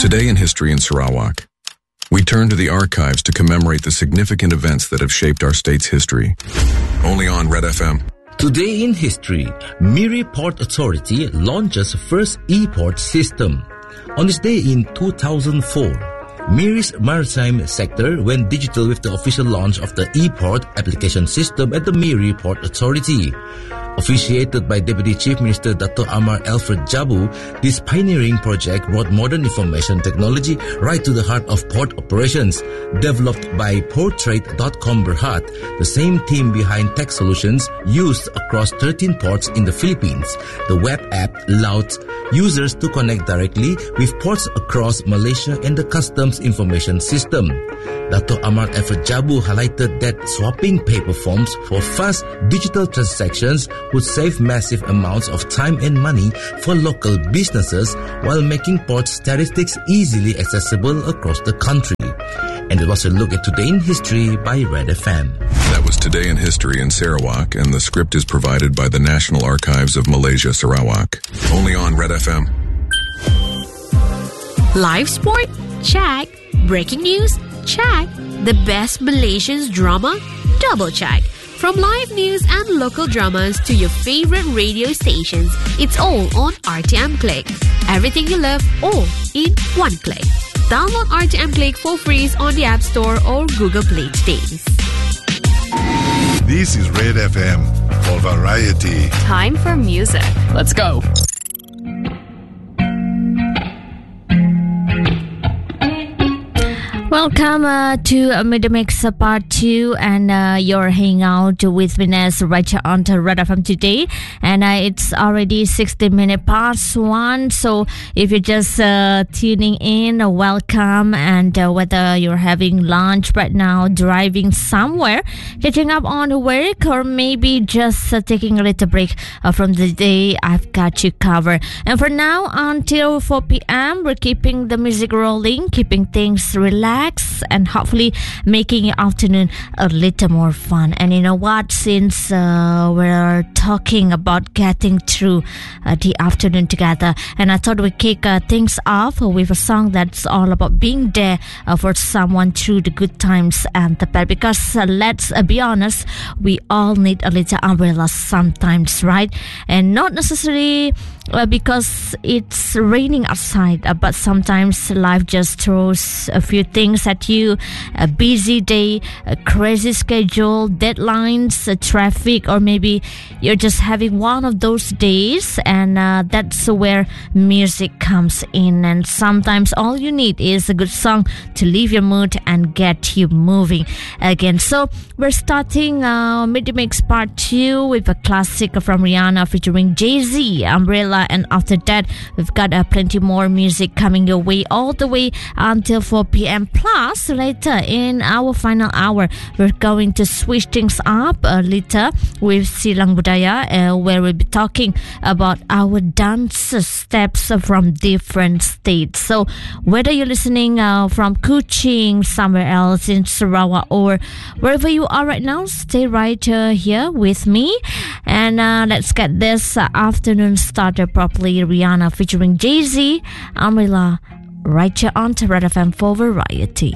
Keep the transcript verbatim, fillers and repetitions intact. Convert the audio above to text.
Today in History in Sarawak. We turn to the archives to commemorate the significant events that have shaped our state's history. Only on Red F M. Today in History, Miri Port Authority launches first e-port system. On this day in two thousand four, Miri's maritime sector went digital with the official launch of the e-port application system at the Miri Port Authority. Officiated by Deputy Chief Minister Dato' Amar Alfred Jabu, this pioneering project brought modern information technology right to the heart of port operations. Developed by Portrade dot com Berhad, the same team behind tech solutions used across thirteen ports in the Philippines. The web app allowed users to connect directly with ports across Malaysia and the customs information system. Dato' Amar Alfred Jabu highlighted that swapping paper forms for fast digital transactions would save massive amounts of time and money for local businesses while making port statistics easily accessible across the country. And it was a look at Today in History by Red F M. That was Today in History in Sarawak, and the script is provided by the National Archives of Malaysia, Sarawak. Only on Red F M. Live sport? Check. Breaking news? Check. The best Malaysian drama? Double check. From live news and local dramas to your favorite radio stations, it's all on R T M Click. Everything you love, all in one click. Download R T M Click for free on the App Store or Google Play today. This is Red F M for variety. Time for music. Let's go. Welcome uh, to uh, Midmix uh, Part two, and uh, you're hanging out with Vinez Raja on Red F M today, and uh, it's already sixty minutes past one, so if you're just uh, tuning in, uh, welcome, and uh, whether you're having lunch right now, driving somewhere, catching up on work, or maybe just uh, taking a little break uh, from the day, I've got you covered. And for now, until four p.m, we're keeping the music rolling, keeping things relaxed, and hopefully making your afternoon a little more fun. And you know what, since uh, we're talking about getting through uh, the afternoon together, and I thought we'd kick uh, things off with a song that's all about being there uh, for someone through the good times and the bad, because uh, let's uh, be honest, we all need a little umbrella sometimes, right? And not necessarily uh, because it's raining outside, uh, but sometimes life just throws a few things at you, a busy day, a crazy schedule, deadlines, uh, traffic, or maybe you're just having one of those days, and uh, that's where music comes in. And sometimes all you need is a good song to lift your mood and get you moving again. So we're starting uh, Midmix Part two with a classic from Rihanna featuring Jay-Z, Umbrella, and after that we've got uh, plenty more music coming your way all the way until four p.m. Plus, later in our final hour, we're going to switch things up a little with Silang Budaya, uh, where we'll be talking about our dance steps from different states. So whether you're listening uh, from Kuching, somewhere else in Sarawak, or wherever you are right now, stay right uh, here with me. And uh, let's get this uh, afternoon started properly. Rihanna featuring Jay-Z, Umbrella, right here on Red F M for variety.